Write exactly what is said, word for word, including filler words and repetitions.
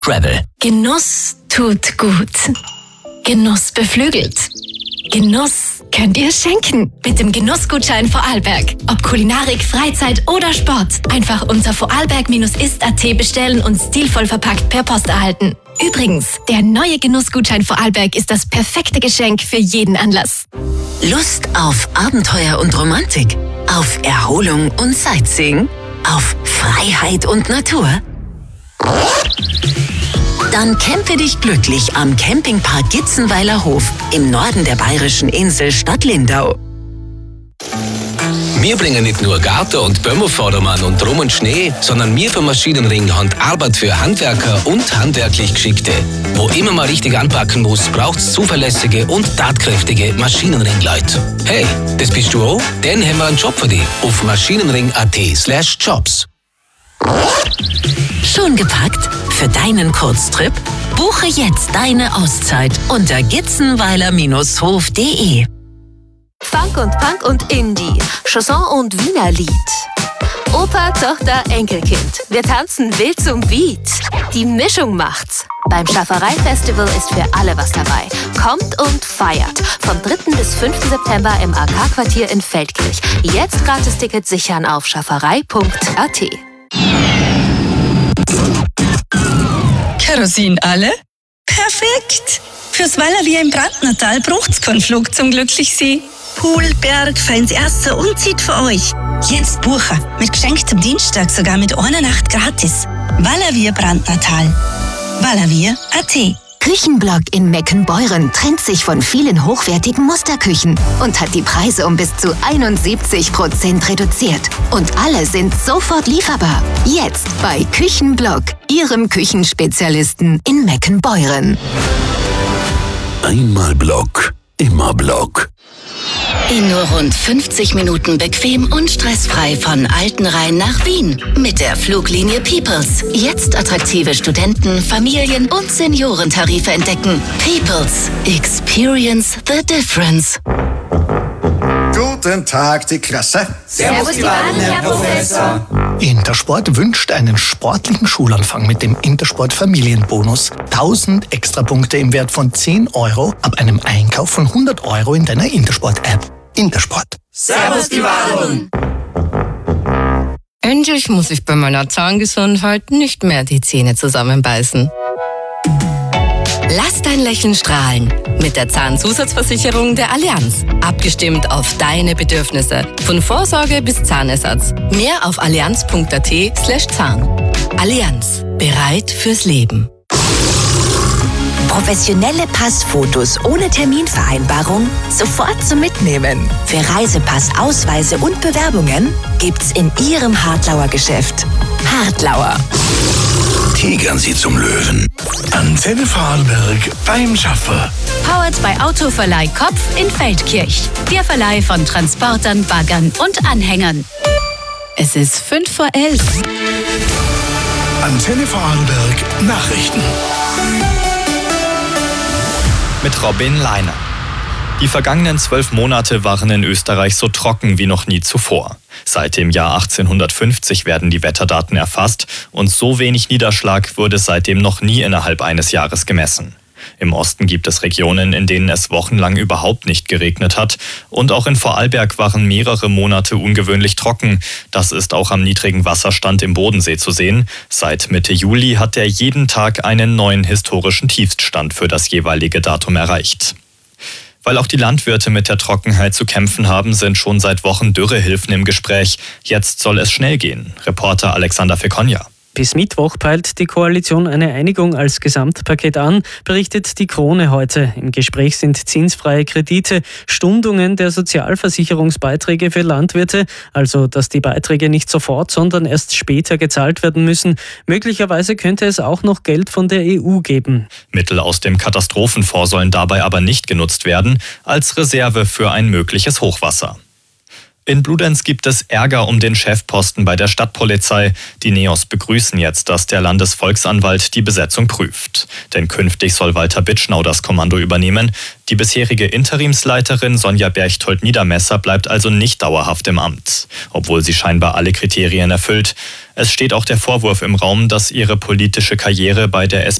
Travel. Genuss tut gut. Genuss beflügelt. Genuss könnt ihr schenken mit dem Genussgutschein Vorarlberg. Ob Kulinarik, Freizeit oder Sport. Einfach unter vorarlberg ist punkt at bestellen und stilvoll verpackt per Post erhalten. Übrigens, der neue Genussgutschein Vorarlberg ist das perfekte Geschenk für jeden Anlass. Lust auf Abenteuer und Romantik? Auf Erholung und Sightseeing? Auf Freiheit und Natur? Dann campe dich glücklich am Campingpark Gitzenweiler Hof im Norden der bayerischen Insel Stadt Lindau. Wir bringen nicht nur Garten- und Bömmervordermann und Drum und Schnee, sondern wir vom Maschinenring haben Arbeit für Handwerker und handwerklich Geschickte. Wo immer mal richtig anpacken muss, braucht's zuverlässige und tatkräftige Maschinenring-Leute. Hey, das bist du auch? Dann haben wir einen Job für dich auf maschinenring.at slash jobs. Schon gepackt? Für deinen Kurztrip? Buche jetzt deine Auszeit unter gitzenweiler Bindestrich hof punkt de. Funk und Punk und Indie, Chanson und Wiener Lied. Opa, Tochter, Enkelkind. Wir tanzen wild zum Beat. Die Mischung macht's. Beim Schafferei-Festival ist für alle was dabei. Kommt und feiert. Vom dritten bis fünften September im A K-Quartier in Feldkirch. Jetzt Gratis-Tickets sichern auf schafferei punkt at. Kerosin alle? Perfekt! Fürs Wallerwier im Brandnertal braucht's keinen Flug zum Glücklichsee. Pool, Berg, feins Erster und zieht für euch. Jetzt buchen. Mit geschenktem Dienstag sogar mit einer Nacht gratis. Wallerwier Brandnertal. Wallerwier punkt at. Küchenblock in Meckenbeuren trennt sich von vielen hochwertigen Musterküchen und hat die Preise um bis zu einundsiebzig Prozent reduziert. Und alle sind sofort lieferbar. Jetzt bei Küchenblock, Ihrem Küchenspezialisten in Meckenbeuren. Einmal Block, immer Block. In nur rund fünfzig Minuten bequem und stressfrei von Altenrhein nach Wien. Mit der Fluglinie Peoples. Jetzt attraktive Studenten-, Familien- und Seniorentarife entdecken. Peoples. Experience the difference. Guten Tag, die Klasse. Servus, die Wahlen, Herr Professor. Intersport wünscht einen sportlichen Schulanfang mit dem Intersport Familienbonus. tausend Extrapunkte im Wert von zehn Euro ab einem Einkauf von hundert Euro in deiner Intersport-App. Intersport. Servus, die Wahlen. Endlich muss ich bei meiner Zahngesundheit nicht mehr die Zähne zusammenbeißen. Lass dein Lächeln strahlen mit der Zahnzusatzversicherung der Allianz. Abgestimmt auf deine Bedürfnisse. Von Vorsorge bis Zahnersatz. Mehr auf allianz punkt at slash Zahn. Allianz. Bereit fürs Leben. Professionelle Passfotos ohne Terminvereinbarung sofort zum Mitnehmen. Für Reisepass, Ausweise und Bewerbungen gibt's in Ihrem Hartlauer Geschäft. Hartlauer. Tigern Sie zum Löwen. Antenne Vorarlberg beim Schaffer. Powered by Autoverleih Kopf in Feldkirch. Der Verleih von Transportern, Baggern und Anhängern. Es ist fünf vor elf. Antenne Vorarlberg Nachrichten. Mit Robin Leiner. Die vergangenen zwölf Monate waren in Österreich so trocken wie noch nie zuvor. Seit dem Jahr achtzehnhundertfünfzig werden die Wetterdaten erfasst und so wenig Niederschlag wurde seitdem noch nie innerhalb eines Jahres gemessen. Im Osten gibt es Regionen, in denen es wochenlang überhaupt nicht geregnet hat. Und auch in Vorarlberg waren mehrere Monate ungewöhnlich trocken. Das ist auch am niedrigen Wasserstand im Bodensee zu sehen. Seit Mitte Juli hat er jeden Tag einen neuen historischen Tiefststand für das jeweilige Datum erreicht. Weil auch die Landwirte mit der Trockenheit zu kämpfen haben, sind schon seit Wochen Dürrehilfen im Gespräch. Jetzt soll es schnell gehen. Reporter Alexander Fekonja. Bis Mittwoch peilt die Koalition eine Einigung als Gesamtpaket an, berichtet die Krone heute. Im Gespräch sind zinsfreie Kredite, Stundungen der Sozialversicherungsbeiträge für Landwirte, also dass die Beiträge nicht sofort, sondern erst später gezahlt werden müssen. Möglicherweise könnte es auch noch Geld von der E U geben. Mittel aus dem Katastrophenfonds sollen dabei aber nicht genutzt werden, als Reserve für ein mögliches Hochwasser. In Bludenz gibt es Ärger um den Chefposten bei der Stadtpolizei. Die Neos begrüßen jetzt, dass der Landesvolksanwalt die Besetzung prüft. Denn künftig soll Walter Bitschnau das Kommando übernehmen. Die bisherige Interimsleiterin Sonja Berchtold-Niedermesser bleibt also nicht dauerhaft im Amt, obwohl sie scheinbar alle Kriterien erfüllt. Es steht auch der Vorwurf im Raum, dass ihre politische Karriere bei der S